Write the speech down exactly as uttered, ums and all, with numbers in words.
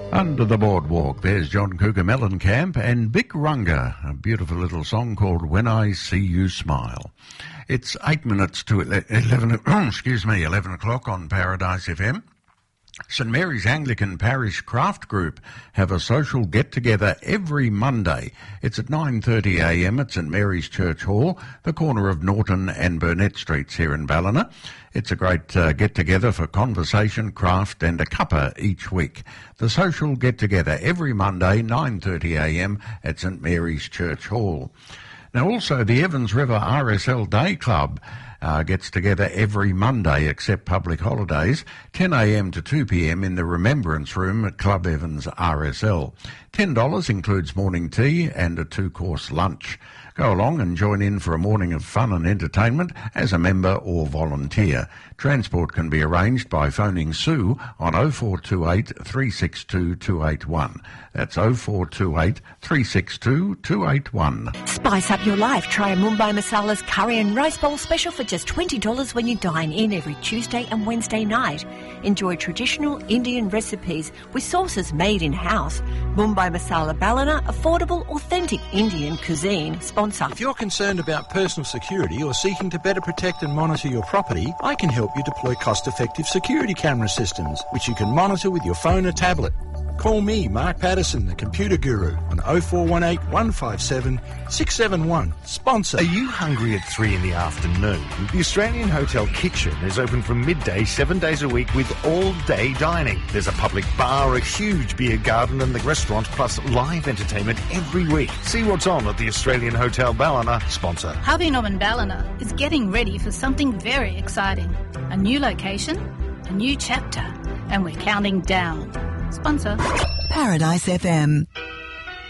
Under the Boardwalk, there's John Cougar Mellencamp and Big Runga, a beautiful little song called When I See You Smile. It's eight minutes to eleven, excuse me, eleven o'clock on Paradise F M. St Mary's Anglican Parish Craft Group have a social get-together every Monday. It's at nine thirty a m at St Mary's Church Hall, the corner of Norton and Burnett Streets here in Ballina. It's a great uh, get-together for conversation, craft and a cuppa each week. The social get-together every Monday, nine thirty a m at St Mary's Church Hall. Now also the Evans River R S L Day Club Uh, gets together every Monday except public holidays, ten a m to two p m in the Remembrance Room at Club Evans R S L. ten dollars includes morning tea and a two-course lunch. Go along and join in for a morning of fun and entertainment as a member or volunteer. Transport can be arranged by phoning Sue on oh four two eight, three six two, two eight one. That's oh four two eight, three six two, two eight one. Spice up your life. Try a Mumbai Masala's curry and rice bowl special for just twenty dollars when you dine in every Tuesday and Wednesday night. Enjoy traditional Indian recipes with sauces made in-house. Mumbai Masala Ballina, affordable, authentic Indian cuisine. Sponsor. If you're concerned about personal security or seeking to better protect and monitor your property, I can help you deploy cost-effective security camera systems, which you can monitor with your phone or tablet. Call me, Mark Patterson, the computer guru, on oh four one eight, one five seven, six seven one. Sponsor. Are you hungry at three in the afternoon? The Australian Hotel Kitchen is open from midday, seven days a week with all-day dining. There's a public bar, a huge beer garden and the restaurant, plus live entertainment every week. See what's on at the Australian Hotel Ballina. Sponsor. Harvey Norman Ballina is getting ready for something very exciting. A new location, a new chapter, and we're counting down. Sponsor. Paradise F M.